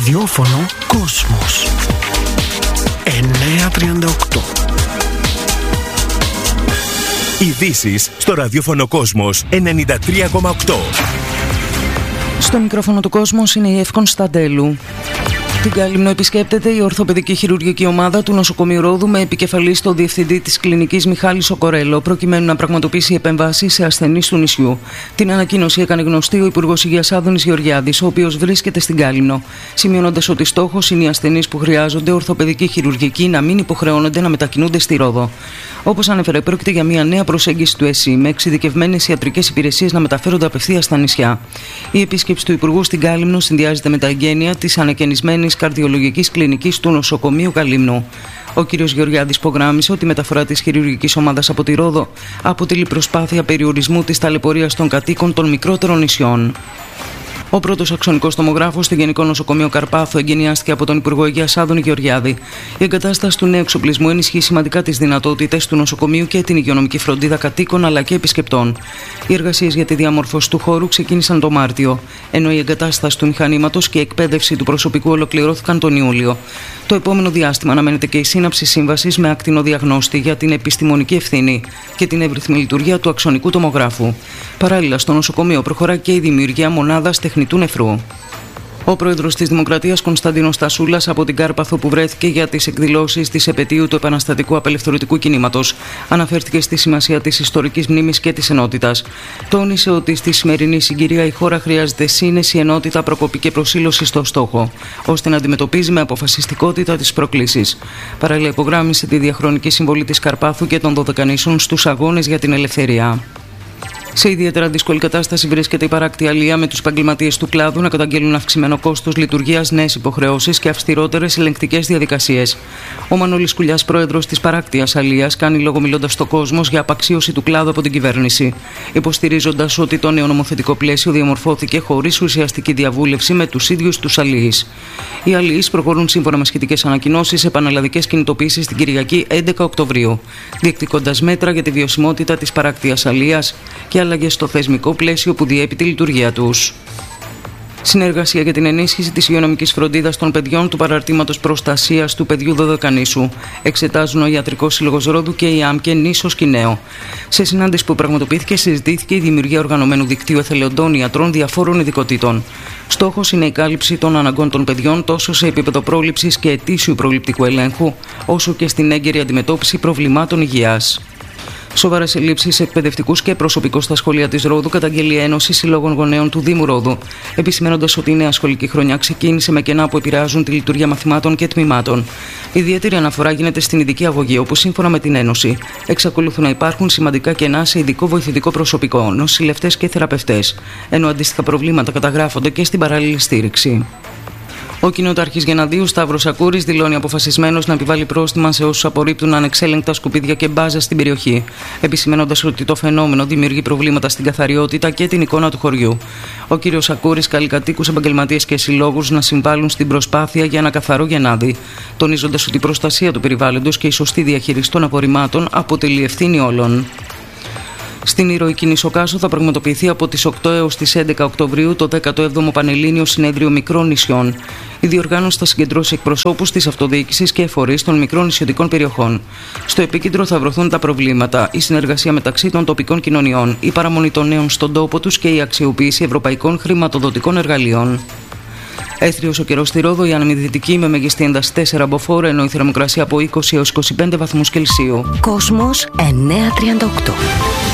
Ραδιόφωνο Κόσμος 938. Ειδήσεις στο ραδιόφωνο Κόσμος 93,8. Στο μικρόφωνο του Κόσμος είναι η Εύκον Σταντέλου. Την Κάλυμνο επισκέπτεται η ορθοπαιδική χειρουργική ομάδα του νοσοκομείου Ρόδου με επικεφαλής τον διευθυντή της κλινικής Μιχάλη Σοκορέλο, προκειμένου να πραγματοποιήσει επεμβάσεις σε ασθενείς του νησιού. Την ανακοίνωση έκανε γνωστή ο Υπουργός Υγείας Άδωνης Γεωργιάδης, ο οποίος βρίσκεται στην Κάλυμνο, σημειώνοντας ότι στόχος είναι οι ασθενείς που χρειάζονται ορθοπαιδική χειρουργική να μην υποχρεώνονται να μετακινούνται στη Ρόδο. Όπως ανέφερε, πρόκειται για μια νέα προσέγγιση του ΕΣΥ με εξειδικευμένες ιατρικές υπηρεσίες να μεταφέρονται απευθείας στα νησιά. Η επίσκεψη του Υπουργού στην Κάλυμνο συνδυάζεται με τα εγγένεια της ανακαινισμένης καρδιολογικής κλινικής του νοσοκομείου Καλύμνου. Ο κ. Γεωργιάδης υπογράμμισε ότι η μεταφορά της χειρουργικής ομάδας από τη Ρόδο αποτελεί προσπάθεια περιορισμού της ταλαιπωρίας των κατοίκων των μικρότερων νησιών. Ο πρώτος αξονικός τομογράφος στο Γενικό Νοσοκομείο Καρπάθου εγκαινιάστηκε από τον Υπουργό Υγείας Άδωνη Γεωργιάδη. Η εγκατάσταση του νέου εξοπλισμού ενισχύει σημαντικά τις δυνατότητες του νοσοκομείου και την υγειονομική φροντίδα κατοίκων αλλά και επισκεπτών. Οι εργασίες για τη διαμόρφωση του χώρου ξεκίνησαν το Μάρτιο, ενώ η εγκατάσταση του μηχανήματος και η εκπαίδευση του προσωπικού ολοκληρώθηκαν τον Ιούλιο. Το επόμενο διάστημα αναμένεται και η σύναψη σύμβασης με ακτινοδιαγνώστη για την επιστημονική ευθύνη και την εύρυθμη λειτουργία του αξονικού τομογράφου. Παράλληλα, στο νοσοκομείο προχωρά και η δημιουργία μονάδας τεχνητού νεφρού. Ο πρόεδρος της Δημοκρατίας Κωνσταντίνος Τασούλας από την Κάρπαθο, που βρέθηκε για τις εκδηλώσεις της επετείου του επαναστατικού απελευθερωτικού κινήματος, αναφέρθηκε στη σημασία της ιστορικής μνήμης και της ενότητας. Τόνισε ότι στη σημερινή συγκυρία η χώρα χρειάζεται σύνεση, ενότητα, προκοπή και προσήλωση στο στόχο, ώστε να αντιμετωπίζει με αποφασιστικότητα τις προκλήσεις. Παράλληλα, υπογράμμισε τη διαχρονική συμβολή της Καρπάθου και των Δωδεκανήσων στους αγώνες για την ελευθερία. Σε ιδιαίτερα δύσκολη κατάσταση βρίσκεται η παράκτη αλεία, με τους επαγγελματίες του κλάδου να καταγγέλουν αυξημένο κόστος λειτουργίας, νέες υποχρεώσεις και αυστηρότερες ελεγκτικές διαδικασίες. Ο Μανώλης Κουλιάς, πρόεδρος της παράκτειας αλείας, κάνει λόγο μιλώντας στο Κόσμος για απαξίωση του κλάδου από την κυβέρνηση, υποστηρίζοντας ότι το νέο νομοθετικό πλαίσιο διαμορφώθηκε χωρίς ουσιαστική διαβούλευση με τους ίδιους τους αλεείς. Οι αλεείς προχωρούν σύμφωνα με σχετικές ανακοινώσεις σε πανελλαδικές κινητοποίησεις την Κυριακή 11 Οκτωβρίου, διεκδικώντας μέτρα για τη βιωσιμότητα της παράκτειας αλείας και αλλαγές στο θεσμικό πλαίσιο που διέπει τη λειτουργία τους. Συνεργασία για την ενίσχυση της υγειονομικής φροντίδας των παιδιών του παραρτήματος προστασίας του παιδιού Δωδεκανήσου εξετάζουν ο Ιατρικός Σύλλογος Ρόδου και η ΑΜΚΕ Νήσος Κινέο. Σε συνάντηση που πραγματοποιήθηκε, συζητήθηκε η δημιουργία οργανωμένου δικτύου εθελοντών ιατρών διαφόρων ειδικοτήτων. Στόχος είναι η κάλυψη των αναγκών των παιδιών τόσο σε επίπεδο πρόληψης και ετήσιου προληπτικού ελέγχου, όσο και στην έγκαιρη αντιμετώπιση προβλημάτων υγείας. Σοβαρές ελλείψεις σε εκπαιδευτικούς και προσωπικό στα σχολεία της Ρόδου καταγγέλει η Ένωση Συλλόγων Γονέων του Δήμου Ρόδου, επισημαίνοντας ότι η νέα σχολική χρονιά ξεκίνησε με κενά που επηρεάζουν τη λειτουργία μαθημάτων και τμήματων. Ιδιαίτερη αναφορά γίνεται στην ειδική αγωγή, όπου σύμφωνα με την Ένωση εξακολουθούν να υπάρχουν σημαντικά κενά σε ειδικό βοηθητικό προσωπικό, νοσηλευτές και θεραπευτές, ενώ αντίστοιχα προβλήματα καταγράφονται και στην παράλληλη στήριξη. Ο κοινοτάρχης Γεναδίου Σταύρος Ακούρης δηλώνει αποφασισμένος να επιβάλλει πρόστιμα σε όσους απορρίπτουν ανεξέλεγκτα σκουπίδια και μπάζα στην περιοχή, επισημαίνοντας ότι το φαινόμενο δημιουργεί προβλήματα στην καθαριότητα και την εικόνα του χωριού. Ο κύριος Ακούρης καλεί κατοίκους, επαγγελματίες και συλλόγους να συμβάλλουν στην προσπάθεια για ένα καθαρό Γενάδη, τονίζοντας ότι η προστασία του περιβάλλοντος και η σωστή διαχείριση των απορριμμάτων αποτελεί ευθύνη όλων. Στην ηρωική Νησοκάσο θα πραγματοποιηθεί από τις 8 έως τις 11 Οκτωβρίου το 17ο Πανελλήνιο Συνέδριο Μικρών Νησιών. Η διοργάνωση θα συγκεντρώσει εκπροσώπους της αυτοδιοίκησης και φορείς των μικρών νησιωτικών περιοχών. Στο επίκεντρο θα βρεθούν τα προβλήματα, η συνεργασία μεταξύ των τοπικών κοινωνιών, η παραμονή των νέων στον τόπο τους και η αξιοποίηση ευρωπαϊκών χρηματοδοτικών εργαλείων. Έθριος ο καιρός στη Ρόδο, η αναμυδυτική με μεγιστή ένταση 4 μποφόρ, ενώ η θερμοκρασία από 20 έως 25 βαθμούς Κελσίου. Κόσμος 938.